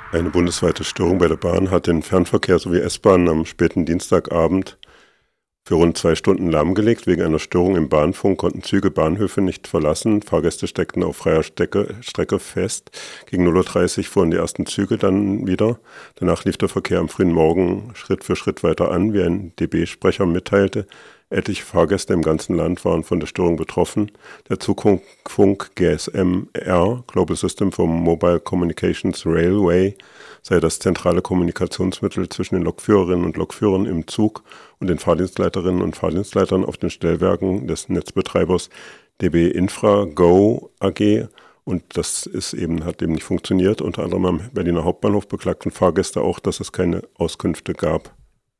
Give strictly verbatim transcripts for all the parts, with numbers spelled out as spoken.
Eine bundesweite Störung bei der Bahn hat den Fernverkehr sowie S-Bahnen am späten Dienstagabend für rund zwei Stunden lahmgelegt. Wegen einer Störung im Bahnfunk konnten Züge Bahnhöfe nicht verlassen. Fahrgäste steckten auf freier Strecke, Strecke fest. Gegen null Uhr dreißig fuhren die ersten Züge dann wieder. Danach lief der Verkehr am frühen Morgen Schritt für Schritt weiter an, wie ein D B-Sprecher mitteilte. Etliche Fahrgäste im ganzen Land waren von der Störung betroffen. Der Zugfunk G S M R, Global System for Mobile Communications Railway, sei das zentrale Kommunikationsmittel zwischen den Lokführerinnen und Lokführern im Zug und den Fahrdienstleiterinnen und Fahrdienstleitern auf den Stellwerken des Netzbetreibers D B Infra Go A G. Und das ist eben, hat eben nicht funktioniert. Unter anderem am Berliner Hauptbahnhof beklagten Fahrgäste auch, dass es keine Auskünfte gab.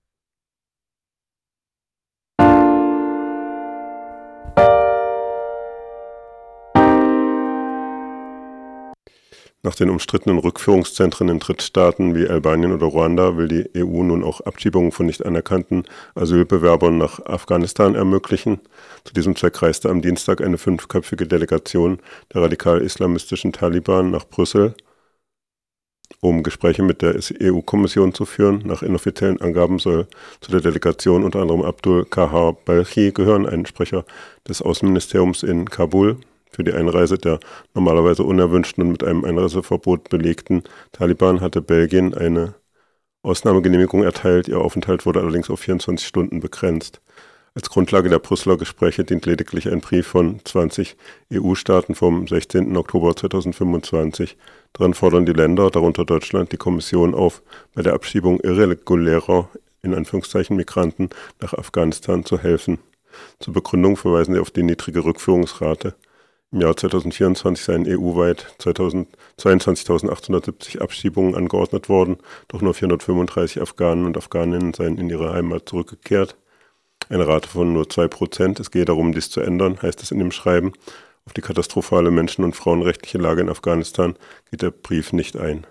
Nach den umstrittenen Rückführungszentren in Drittstaaten wie Albanien oder Ruanda will die E U nun auch Abschiebungen von nicht anerkannten Asylbewerbern nach Afghanistan ermöglichen. Zu diesem Zweck reiste am Dienstag eine fünfköpfige Delegation der radikal-islamistischen Taliban nach Brüssel, um Gespräche mit der E U-Kommission zu führen. Nach inoffiziellen Angaben soll zu der Delegation unter anderem Abdul Kahar Balchi gehören, ein Sprecher des Außenministeriums in Kabul. Für die Einreise der normalerweise unerwünschten und mit einem Einreiseverbot belegten Taliban hatte Belgien eine Ausnahmegenehmigung erteilt. Ihr Aufenthalt wurde allerdings auf vierundzwanzig Stunden begrenzt. Als Grundlage der Brüsseler Gespräche dient lediglich ein Brief von zwanzig E U-Staaten vom sechzehnten Oktober zweitausendfünfundzwanzig. Darin fordern die Länder, darunter Deutschland, die Kommission auf, bei der Abschiebung irregulärer, in Anführungszeichen, Migranten nach Afghanistan zu helfen. Zur Begründung verweisen sie auf die niedrige Rückführungsrate. Im Jahr zweitausendvierundzwanzig seien E U-weit zweiundzwanzigtausendachthundertsiebzig Abschiebungen angeordnet worden, doch nur vierhundertfünfunddreißig Afghanen und Afghaninnen seien in ihre Heimat zurückgekehrt. Eine Rate von nur zwei Prozent. Es gehe darum, dies zu ändern, heißt es in dem Schreiben. Auf die katastrophale menschen- und frauenrechtliche Lage in Afghanistan geht der Brief nicht ein.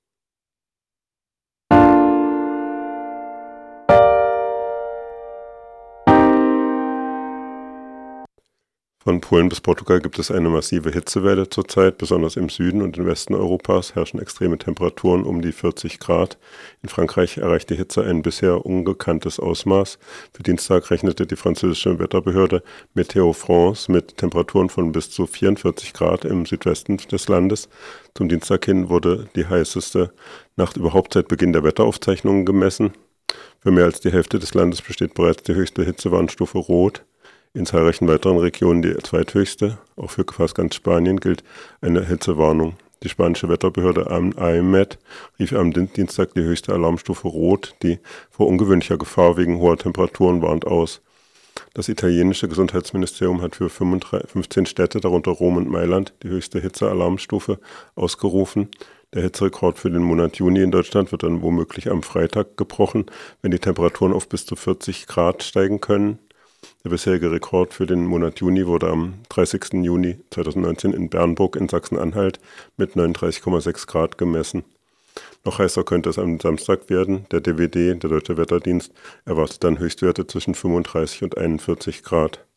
Von Polen bis Portugal gibt es eine massive Hitzewelle zurzeit. Besonders im Süden und im Westen Europas herrschen extreme Temperaturen um die vierzig Grad. In Frankreich erreicht die Hitze ein bisher ungekanntes Ausmaß. Für Dienstag rechnete die französische Wetterbehörde Météo France mit Temperaturen von bis zu vierundvierzig Grad im Südwesten des Landes. Zum Dienstag hin wurde die heißeste Nacht überhaupt seit Beginn der Wetteraufzeichnungen gemessen. Für mehr als die Hälfte des Landes besteht bereits die höchste Hitzewarnstufe Rot. In zahlreichen weiteren Regionen die zweithöchste. Auch für fast ganz Spanien gilt eine Hitzewarnung. Die spanische Wetterbehörde A E M E T rief am Dienstag die höchste Alarmstufe Rot, die vor ungewöhnlicher Gefahr wegen hoher Temperaturen warnt, aus. Das italienische Gesundheitsministerium hat für fünfzehn Städte, darunter Rom und Mailand, die höchste Hitzealarmstufe ausgerufen. Der Hitzerekord für den Monat Juni in Deutschland wird dann womöglich am Freitag gebrochen, wenn die Temperaturen auf bis zu vierzig Grad steigen können. Der bisherige Rekord für den Monat Juni wurde am dreißigsten Juni zweitausendneunzehn in Bernburg in Sachsen-Anhalt mit neununddreißig Komma sechs Grad gemessen. Noch heißer könnte es am Samstag werden. Der D W D, der Deutsche Wetterdienst, erwartet dann Höchstwerte zwischen fünfunddreißig und einundvierzig Grad.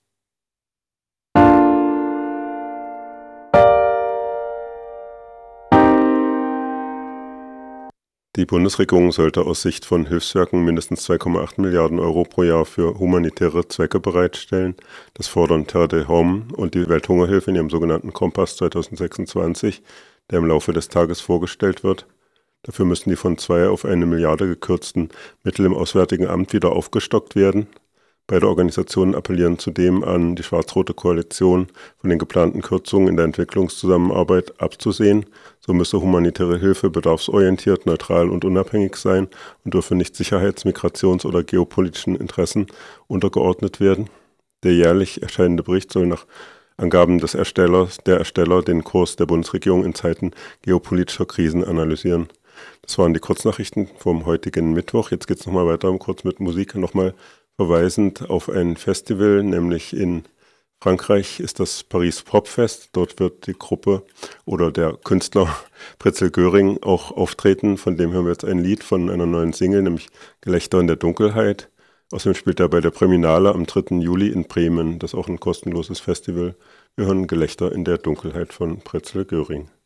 Die Bundesregierung sollte aus Sicht von Hilfswerken mindestens zwei Komma acht Milliarden Euro pro Jahr für humanitäre Zwecke bereitstellen. Das fordern Terre des Hommes und die Welthungerhilfe in ihrem sogenannten Kompass zweitausendsechsundzwanzig, der im Laufe des Tages vorgestellt wird. Dafür müssen die von zwei auf eine Milliarde gekürzten Mittel im Auswärtigen Amt wieder aufgestockt werden. Beide Organisationen appellieren zudem an die schwarz-rote Koalition, von den geplanten Kürzungen in der Entwicklungszusammenarbeit abzusehen. So müsse humanitäre Hilfe bedarfsorientiert, neutral und unabhängig sein und dürfe nicht Sicherheits-, Migrations- oder geopolitischen Interessen untergeordnet werden. Der jährlich erscheinende Bericht soll nach Angaben des Erstellers, der Ersteller den Kurs der Bundesregierung in Zeiten geopolitischer Krisen analysieren. Das waren die Kurznachrichten vom heutigen Mittwoch. Jetzt geht es nochmal weiter, kurz mit Musik, nochmal verweisend auf ein Festival, nämlich in Frankreich ist das Paris Popfest. Dort wird die Gruppe oder der Künstler Pretzel Göring auch auftreten. Von dem hören wir jetzt ein Lied von einer neuen Single, nämlich Gelächter in der Dunkelheit. Außerdem spielt er bei der Priminale am dritten Juli in Bremen. Das ist auch ein kostenloses Festival. Wir hören Gelächter in der Dunkelheit von Pretzel Göring.